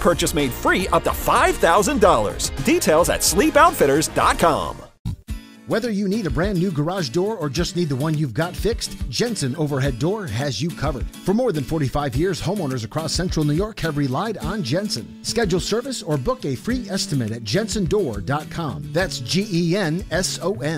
purchase made free up to $5,000. Details at sleepoutfitters.com. Whether you need a brand new garage door or just need the one you've got fixed, Jensen Overhead Door has you covered. For more than 45 years, homeowners across central New York have relied on Jensen. Schedule service or book a free estimate at jensendoor.com. That's GENSON.